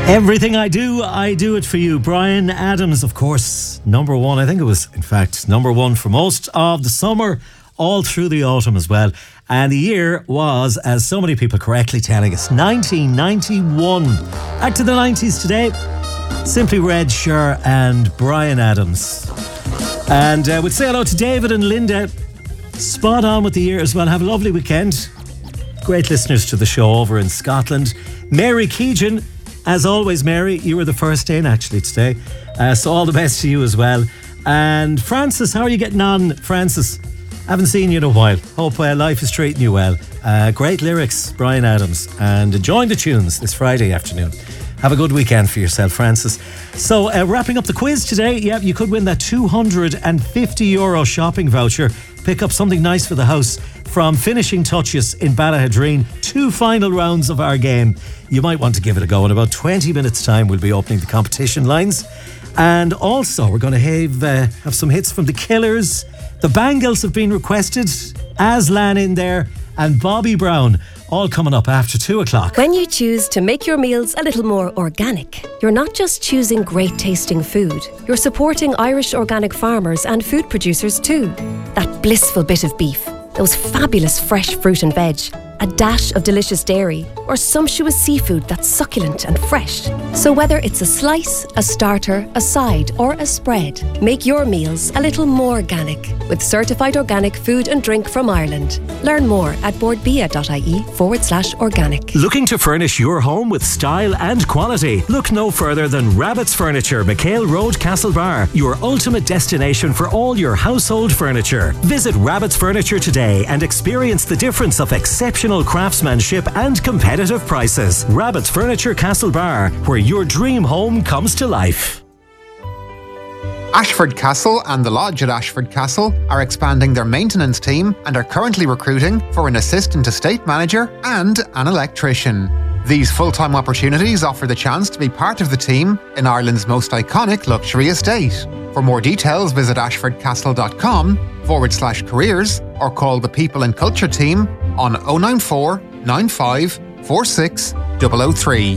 Everything I do it for you. Bryan Adams, of course, number one. I think it was, in fact, number one for most of the summer, all through the autumn as well. And the year was, as so many people correctly telling us, 1991. Back to the 90s today. Simply Red, Cher and Bryan Adams. And we'll say hello to David and Linda. Spot on with the year as well. Have a lovely weekend. Great listeners to the show over in Scotland. Mary Keegan. As always, Mary, you were the first in actually today. So all the best to you as well. And Francis, how are you getting on, Francis? Haven't seen you in a while. Hope life is treating you well. Great lyrics, Bryan Adams. And enjoying the tunes this Friday afternoon. Have a good weekend for yourself, Francis. So wrapping up the quiz today, you could win that €250 shopping voucher. Pick up something nice for the house from Finishing Touches in Ballahadreen. 2 final rounds of our game. You might want to give it a go. In about 20 minutes' time, we'll be opening the competition lines. And also, we're going to have some hits from The Killers. The Bangles have been requested. Aslan in there. And Bobby Brown. All coming up after 2 o'clock. When you choose to make your meals a little more organic, you're not just choosing great tasting food. You're supporting Irish organic farmers and food producers too. That blissful bit of beef, those fabulous fresh fruit and veg, a dash of delicious dairy, or sumptuous seafood that's succulent and fresh. So whether it's a slice, a starter, a side, or a spread, make your meals a little more organic with certified organic food and drink from Ireland. Learn more at boardbia.ie/organic. Looking to furnish your home with style and quality? Look no further than Rabbit's Furniture, McHale Road, Castlebar, your ultimate destination for all your household furniture. Visit Rabbit's Furniture today and experience the difference of exceptional craftsmanship and competitive prices. Rabbit's Furniture, Castlebar, where your dream home comes to life. Ashford Castle and the Lodge at Ashford Castle are expanding their maintenance team and are currently recruiting for an assistant estate manager and an electrician. These full-time opportunities offer the chance to be part of the team in Ireland's most iconic luxury estate. For more details, visit ashfordcastle.com/careers or call the People and Culture team on 094 95 46 003.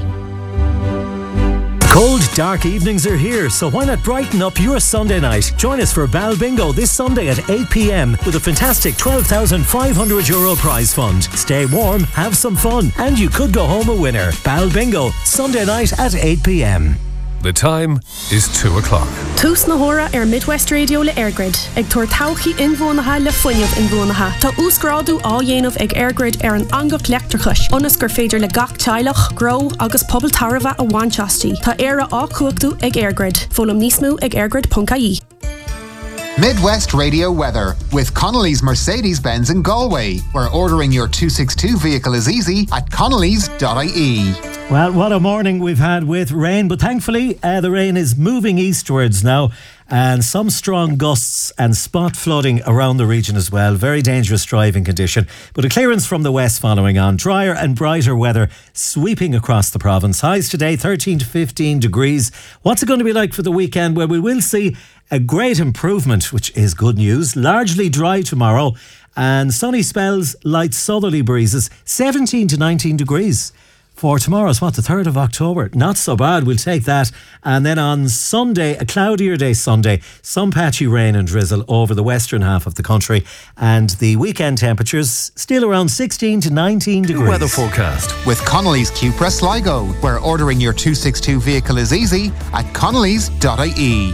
Cold, dark evenings are here, so why not brighten up your Sunday night? Join us for Bal Bingo this Sunday at 8 p.m. with a fantastic €12,500 prize fund. Stay warm, have some fun, and you could go home a winner. Bal Bingo, Sunday night at 8 p.m. The time is 2 o'clock. Tús na hora Midwest Radio le Airgrid. Ag tuair tauchi inbhuanacha le fuinneamh inbhuanacha. Tá úsgrádu á dhéanamh ag Airgrid an angach leachtarchais. Onas gur féidir le gach teilech, grow agus pobl tarva a bhainteastí. Tá éire á cuachtaú ag Airgrid. Fólam níos mó ag airgrid.ie. Midwest Radio weather with Connolly's Mercedes-Benz in Galway, where ordering your 262 vehicle is easy at connellys.ie. Well, what a morning we've had with rain, but thankfully the rain is moving eastwards now, and some strong gusts and spot flooding around the region as well. Very dangerous driving condition, but a clearance from the west following on. Drier and brighter weather sweeping across the province. Highs today 13 to 15 degrees. What's it going to be like for the weekend? Well, we will see a great improvement, which is good news. Largely dry tomorrow and sunny spells, light southerly breezes, 17 to 19 degrees. For tomorrow's the 3rd of October. Not so bad, we'll take that. And then on Sunday, a cloudier day Sunday, some patchy rain and drizzle over the western half of the country. And the weekend temperatures still around 16 to 19 degrees. Weather forecast with Connolly's Cupra Sligo, where ordering your 262 vehicle is easy at connellys.ie.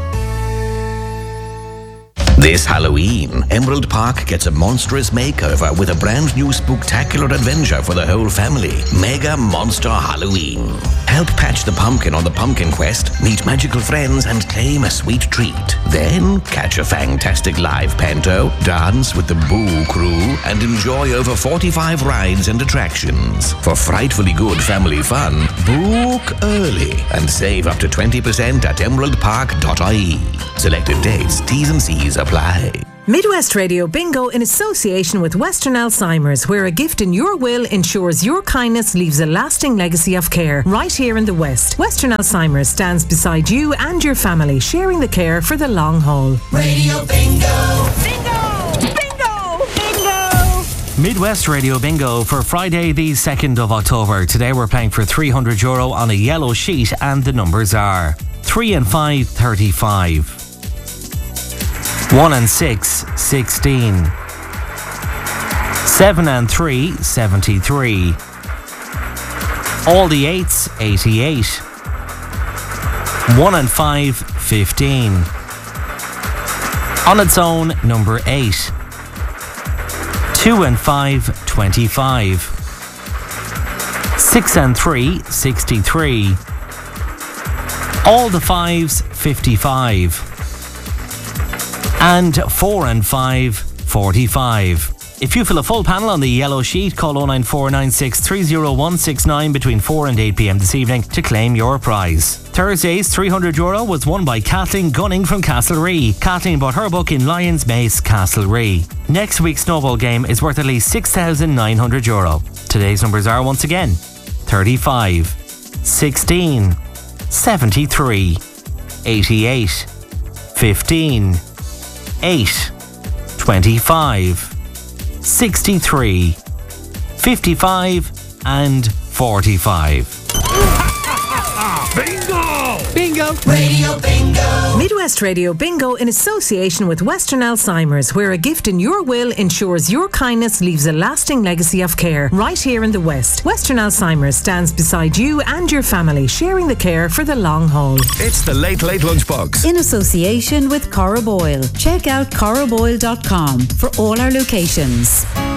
This Halloween, Emerald Park gets a monstrous makeover with a brand new spooktacular adventure for the whole family. Mega Monster Halloween. Help patch the pumpkin on the pumpkin quest, meet magical friends and claim a sweet treat. Then catch a fantastic live panto, dance with the Boo Crew and enjoy over 45 rides and attractions. For frightfully good family fun, book early and save up to 20% at emeraldpark.ie. Selected dates, T's and C's apply. Midwest Radio Bingo in association with Western Alzheimer's, where a gift in your will ensures your kindness leaves a lasting legacy of care right here in the West. Western Alzheimer's stands beside you and your family, sharing the care for the long haul. Radio Bingo! Bingo! Bingo! Bingo! Midwest Radio Bingo for Friday the 2nd of October. Today we're playing for €300 on a yellow sheet and the numbers are 3 and 5, 35. 1 and 6, 16. 7 and 3, 73. All the 8s, 88. 1 and 5, 15. On its own, number 8. 2 and 5, 25. 6 and 3, 63. All the 5s, 55. And 4 and 5, 45. If you fill a full panel on the yellow sheet, call 09496 30169 between 4 and 8 p.m. this evening to claim your prize. Thursday's €300 was won by Kathleen Gunning from Castlerea. Kathleen bought her book in Lions Mace, Castlerea. Next week's snowball game is worth at least €6,900. Today's numbers are once again 35, 16, 73, 88, 15, 8, 25, 63, 55 and 45. Bingo! Bingo! Radio Bingo! Midwest Radio Bingo in association with Western Alzheimer's, where a gift in your will ensures your kindness leaves a lasting legacy of care. Right here in the West, Western Alzheimer's stands beside you and your family, sharing the care for the long haul. It's the Late Late Lunchbox. In association with Cora Boyle. Check out coraboyle.com for all our locations.